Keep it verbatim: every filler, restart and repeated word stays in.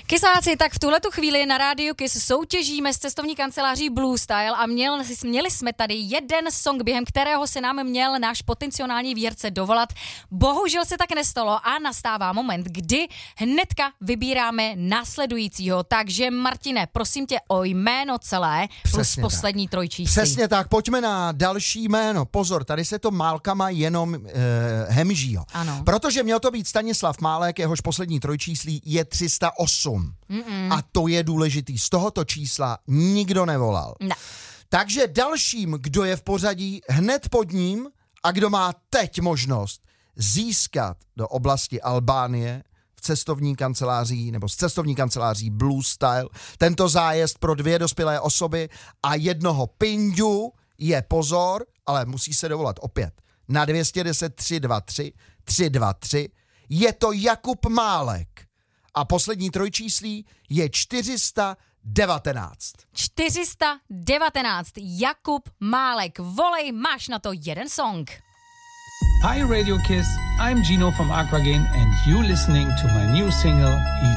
Kysáci, tak v tuhletu chvíli na Rádiu Kiss soutěžíme s cestovní kanceláří Blue Style a měl, měli jsme tady jeden song, během kterého se nám měl náš potenciální výherce dovolat. Bohužel se tak nestalo a nastává moment, kdy hnedka vybíráme následujícího. Takže Martine, prosím tě o jméno celé plus Přesně poslední tak. trojčíslo. Přesně tak, pojďme na další jméno. Pozor, tady se to málkama jenom e, hemží. Ano. Protože měl to být Stanislav Málek, jehož poslední trojčíslí je tři sta osm. Mm-mm. A to je důležitý. Z tohoto čísla nikdo nevolal. Ne. Takže dalším, kdo je v pořadí hned pod ním a kdo má teď možnost získat do oblasti Albánie v cestovní kanceláří nebo z cestovní kanceláří Blue Style tento zájezd pro dvě dospělé osoby a jednoho pindu je pozor, ale musí se dovolat opět na dvě stě deset tři dva tři tři dva tři. Je to Jakub Málek. A poslední trojčíslí je čtyři sta devatenáct. čtyři sta devatenáct. Jakub Málek. Volej, máš na to jeden song. Hi Radio Kiss, I'm Gino from Aquagen and you listening to my new single